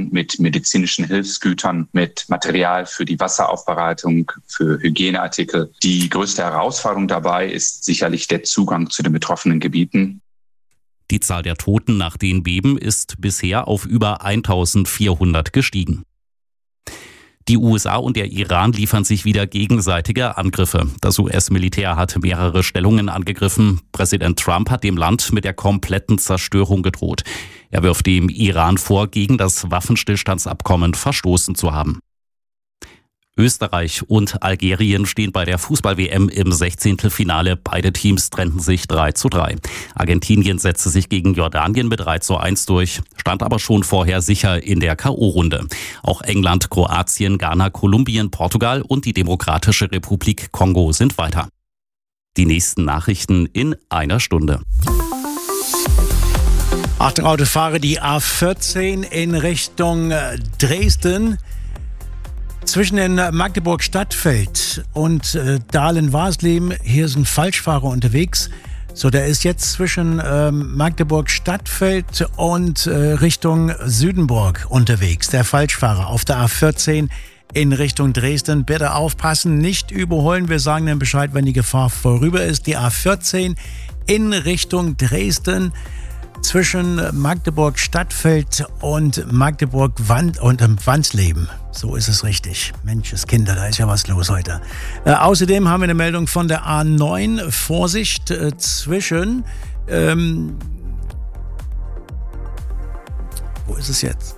Lieferungen mit medizinischen Hilfsgütern, mit Material für die Wasseraufbereitung, für Hygieneartikel. Die größte Herausforderung dabei ist sicherlich der Zugang zu den betroffenen Gebieten. Die Zahl der Toten nach den Beben ist bisher auf über 1400 gestiegen. Die USA und der Iran liefern sich wieder gegenseitige Angriffe. Das US-Militär hat mehrere Stellungen angegriffen. Präsident Trump hat dem Land mit der kompletten Zerstörung gedroht. Er wirft dem Iran vor, gegen das Waffenstillstandsabkommen verstoßen zu haben. Österreich und Algerien stehen bei der Fußball-WM im 16. Finale. Beide Teams trennten sich 3:3. Argentinien setzte sich gegen Jordanien mit 3:1 durch, stand aber schon vorher sicher in der K.O.-Runde. Auch England, Kroatien, Ghana, Kolumbien, Portugal und die Demokratische Republik Kongo sind weiter. Die nächsten Nachrichten in einer Stunde. Achtung Autofahrer, die A14 in Richtung Dresden. Zwischen den Magdeburg-Stadtfeld und Dahlen-Warsleben, hier sind Falschfahrer unterwegs. So, der ist jetzt zwischen Magdeburg-Stadtfeld und Richtung Südenburg unterwegs, der Falschfahrer auf der A14 in Richtung Dresden. Bitte aufpassen, nicht überholen. Wir sagen dann Bescheid, wenn die Gefahr vorüber ist. Die A14 in Richtung Dresden. Zwischen Magdeburg-Stadtfeld und Magdeburg-Wansleben. So ist es richtig. Menscheskinder, da ist ja was los heute. Außerdem haben wir eine Meldung von der A9. Vorsicht zwischen... wo ist es jetzt?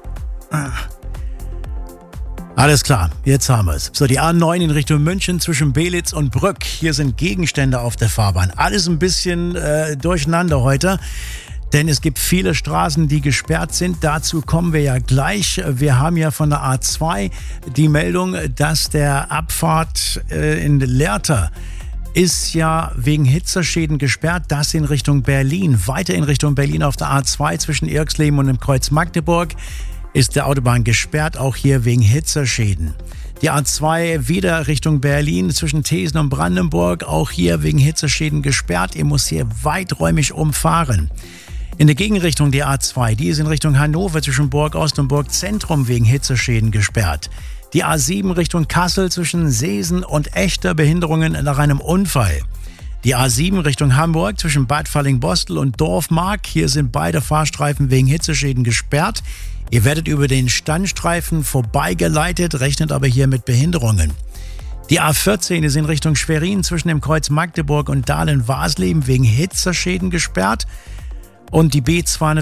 Alles klar, jetzt haben wir es. So, die A9 in Richtung München zwischen Belitz und Brück. Hier sind Gegenstände auf der Fahrbahn. Alles ein bisschen durcheinander heute. Denn es gibt viele Straßen, die gesperrt sind. Dazu kommen wir ja gleich. Wir haben ja von der A2 die Meldung, dass der Abfahrt in Lehrter ist ja wegen Hitzeschäden gesperrt. Das in Richtung Berlin. Weiter in Richtung Berlin auf der A2 zwischen Irksleben und dem Kreuz Magdeburg ist der Autobahn gesperrt, auch hier wegen Hitzeschäden. Die A2 wieder Richtung Berlin zwischen Thesen und Brandenburg, auch hier wegen Hitzeschäden gesperrt. Ihr müsst hier weiträumig umfahren. In der Gegenrichtung die A2, die ist in Richtung Hannover zwischen Burg Ost und Burg Zentrum wegen Hitzeschäden gesperrt. Die A7 Richtung Kassel zwischen Seesen und Echter, Behinderungen nach einem Unfall. Die A7 Richtung Hamburg zwischen Bad Falling-Bostel und Dorfmark, hier sind beide Fahrstreifen wegen Hitzeschäden gesperrt. Ihr werdet über den Standstreifen vorbeigeleitet, rechnet aber hier mit Behinderungen. Die A14 ist in Richtung Schwerin zwischen dem Kreuz Magdeburg und Dahlen-Warsleben wegen Hitzeschäden gesperrt. Und die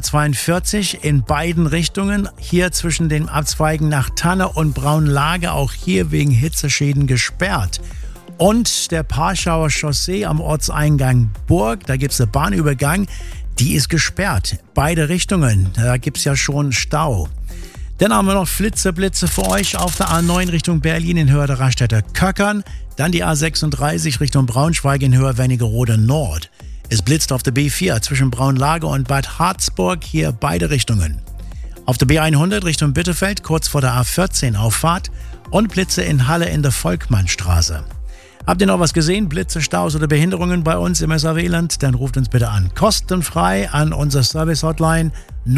B242 in beiden Richtungen, hier zwischen den Abzweigen nach Tanne und Braunlage, auch hier wegen Hitzeschäden gesperrt. Und der Parschauer Chaussee am Ortseingang Burg, da gibt es einen Bahnübergang, die ist gesperrt. Beide Richtungen, da gibt es ja schon Stau. Dann haben wir noch Blitze für euch auf der A9 Richtung Berlin in Höhe der Raststätter Köckern. Dann die A36 Richtung Braunschweig in Höhe Wernigerode Nord. Es blitzt auf der B4 zwischen Braunlage und Bad Harzburg, hier beide Richtungen. Auf der B100 Richtung Bitterfeld, kurz vor der A14 Auffahrt und Blitze in Halle in der Volkmannstraße. Habt ihr noch was gesehen? Blitze, Staus oder Behinderungen bei uns im SRW-Land? Dann ruft uns bitte an. Kostenfrei an unser Service-Hotline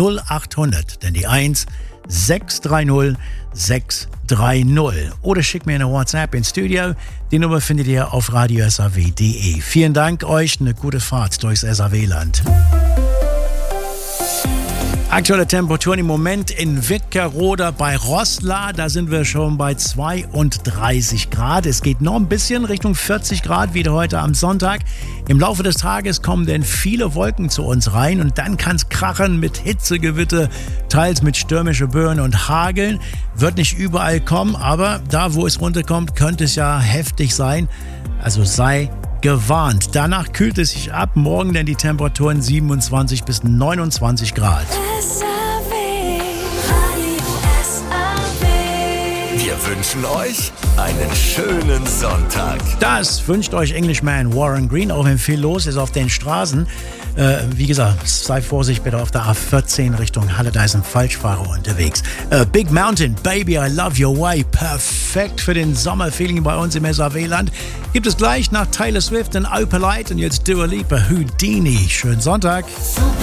0800, denn die 1 630 630. Oder schickt mir eine WhatsApp ins Studio. Die Nummer findet ihr auf radiosrw.de. Vielen Dank euch, eine gute Fahrt durchs SRW-Land. Aktuelle Temperaturen im Moment in Witkerode bei Roßla, da sind wir schon bei 32 Grad. Es geht noch ein bisschen Richtung 40 Grad, wieder heute am Sonntag. Im Laufe des Tages kommen denn viele Wolken zu uns rein und dann kann es krachen mit Hitzegewitter, teils mit stürmischen Böen und Hageln. Wird nicht überall kommen, aber da, wo es runterkommt, könnte es ja heftig sein. Also sei gewarnt. Danach kühlt es sich ab. Morgen dann die Temperaturen 27 bis 29 Grad. Wir wünschen euch einen schönen Sonntag. Das wünscht euch Englishman Warren Green, auch wenn viel los ist auf den Straßen. Wie gesagt, sei vorsichtig bitte auf der A14 Richtung Halle, da ist ein Falschfahrer unterwegs. Big Mountain, Baby, I Love Your Way, perfekt für den Sommerfeeling bei uns im SRW-Land. Gibt es gleich nach Taylor Swift und Opalite und jetzt Dua Lipa, Houdini. Schönen Sonntag.